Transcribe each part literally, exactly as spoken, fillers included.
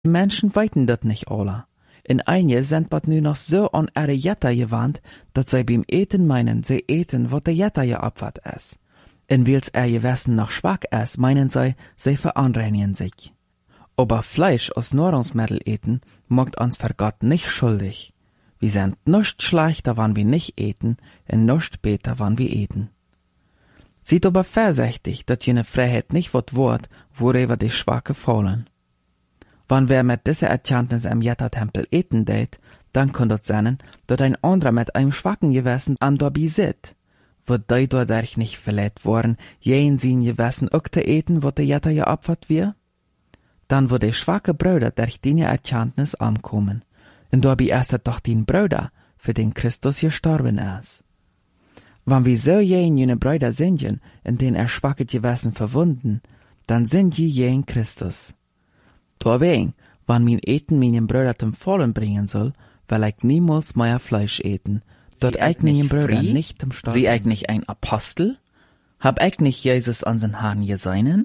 Die Menschen weiten dat nicht alle. In einige sind bat nu noch so an ihre Jetta gewandt, dat sie beim Eten meinen, sie eten, wat der Jetta je abwart is. En wils er Gewissen noch schwach is, meinen sie, sie veranreinigen sich. Aber Fleisch aus Nahrungsmittel eten, macht uns für Gott nicht schuldig. Wir sind nicht schlechter, wann wir nicht eten, und nicht besser, wann wir eten. Sieht aber vorsichtig, dat jene Freiheit nicht wat wort, worüber die Schwache fallen. Wann wer mit dieser Erkenntnis im Jetta-Tempel eten deit, dann kann dort sein, dat ein anderer mit einem schwachen Gewissen an dabei sit. Wird die dadurch nicht verletzt worden, jen sein Gewissen auch zu eten, wat der Jetta ja abwart wir? Dann wird die schwache Brüder durch die Erkenntnis ankommen. Und dabei ist er doch den Bruder, für den Christus gestorben ist. Wenn wir so jen jene Brüder sind, in denen er schwache Gewissen verwunden, dann sind je jen Christus. Deswegen, wenn mein Eten meinen Brüder zum Vollen bringen soll, will ich niemals mehr Fleisch eten, dort ich meinen Brüder nicht zum Sterben. Sie ich nicht ein Apostel? Hab ich nicht Jesus an den Haaren geseinen?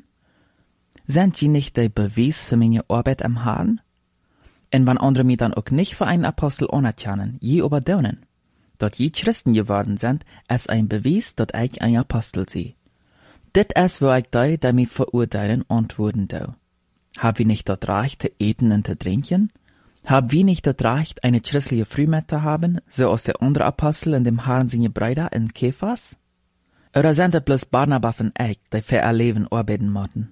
Sind die nicht der Beweis für meine Arbeit am Haaren? Und wenn andere mich dann auch nicht für einen Apostel anerkennen, je aber dönen, dort je Christen geworden sind, ist ein Beweis, dass ich ein Apostel sei. Dit ist, wo ich die, die mich verurteilen, antworten do. Hab wir nicht das Recht zu eten und zu trinken? Hab wir nicht das Recht, eine christliche Frühmette zu haben, so als der andere Apostel in dem Herrn seine Brüder in Kephas? Oder sind es bloß Barnabas und ich, die für ihr Leben arbeiten müssen?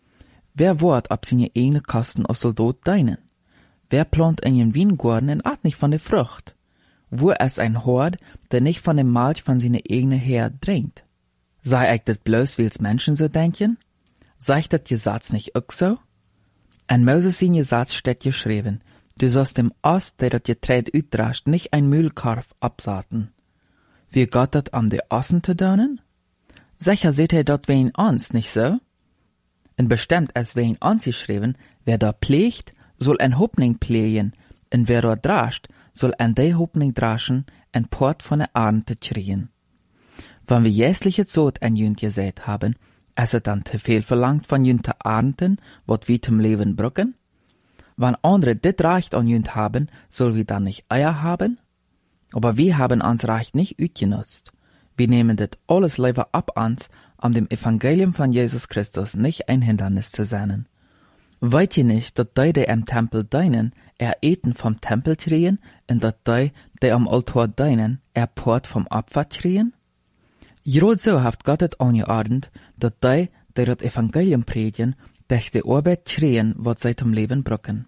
Wer wird ab seine eigene Kosten als Soldat dienen? Wer plant in den Weingarten und at nicht von der Frucht? Wo ist ein Hort, der nicht von dem Milch von seiner eigenen Herr trinkt? Sei ich das bloß, weil's Menschen so denken? Sei ich das Gesetz nicht auch so? En Moses sein Gesetz steht geschrieben, du sollst dem Ost, der das Getreide uitdrascht, nicht ein Mühlkarf absaaten. Wie Gott dat am de Ossen zu tun? Sicher seht ihr dort wen uns, nicht so? Und bestimmt es wen uns geschrieben, wer da pflegt, soll ein Hoffning pflegen, und wer dort drascht, soll ein de Hoffning draschen, ein Port von der Ernte kriegen. Wenn wir jässliche Zot ein Jünd gesät haben, ist es dann zu viel verlangt von Jünd Ernten, wat wir zum Leben brücken? Wenn andere dit Recht an Jünd haben, soll wir dann nicht Eier haben? Aber wir haben uns Recht nicht utgenutzt. Wir nehmen dit alles lieber ab uns, um dem Evangelium von Jesus Christus nicht ein Hindernis zu sein. Weht ihr nicht, dass die, die im Tempel dienen, er eten vom Tempel kriegen, und dass die, die am Altar dienen, er Port vom Opfer kriegen? Gerade so hat Gott es angeordnet, dass die, die das Evangelium predigen, durch die Arbeit kriegen, was sie zum Leben brücken.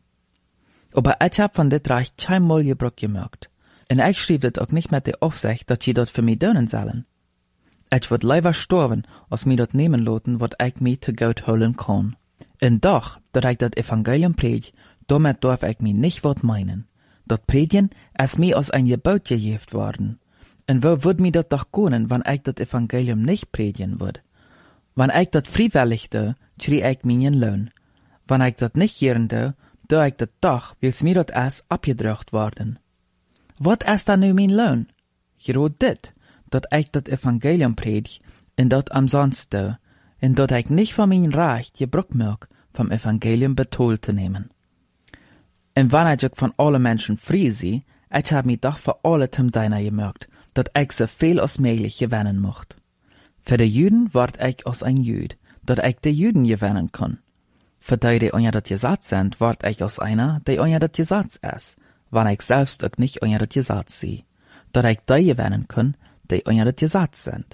Aber ich hab von dit Recht keinmal Gebrauch gemerkt. Und ich schrieb das auch nicht mit der Aufsicht, dass sie das für mich tun sollen. Ich würd lieber sterben, als mir das nehmen lassen, was ich mir zu Gott holen kann. Und doch, dass ich das Evangelium predige, damit darf ich mir nicht was meinen. Das Predigen ist mir aus ein Gebot gegeben worden. Und wo würd mir das doch können, wenn ich das Evangelium nicht predigen würd? Wenn ich das freiwillig tue, krieg ich meinen Lohn. Wenn ich das nicht gern tue, tue ich das doch, weil's mir das erst abgedrückt worden. Was ist dann nu mein Lohn? Gerade dit, dass ich das Evangelium predige, und das umsonst tue, und dass ich nicht von meinem Recht Gebrauch mag, vom Evangelium betont zu nehmen. Und wenn ich auch von allen Menschen frei sei, ich hab mich doch für alle zum Deiner gemerkt, dass ich so viel als möglich gewinnen mocht. Für die Juden ward ich als ein Jüd, dass ich die Juden gewinnen kann. Für die, die unter das Gesetz sind, ward ich als einer, der unter das Gesetz ist, wenn ich selbst auch nicht unter das Gesetz sei, dass ich die gewinnen kann, die unter das Gesetz sind.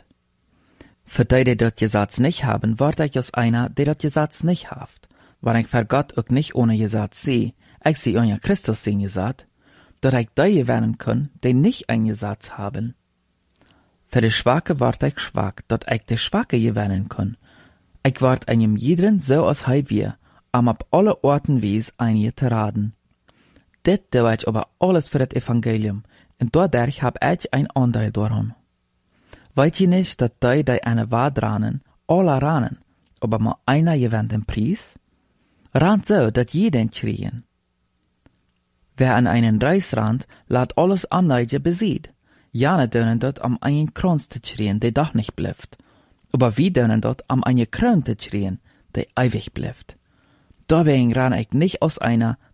Für die, die das Gesetz nicht haben, ward ich als einer, der das Gesetz nicht haft, wenn ich für Gott auch nicht ohne Gesetz sei, ich sie unter Christus sein Gesetz, dass ich die gewinnen kann, die nicht ein Gesetz haben. Für die Schwache ward ich schwach, dass ich die Schwache gewinnen kann. Ich ward einem jeden so als hei wir, um ab alle Orten wies einige zu raten. Dit tue ich aber alles für das Evangelium, und dadurch hab ich ein Anteil daran. Weißt ihr nicht, dass die, die eine Wahrheit ranen, alle ranen, aber mal einer gewinnt den Preis? Rand so, dass jeden kriegen. Wer an einen Reis rannt, lässt alles andere besieht. Jane dönen dort am einen Kranz zu schrien, der doch nicht bleibt. Aber wir dönen dort am einen Krön zu schrien, der ewig bleibt. Deswegen ran ich nicht aus einer,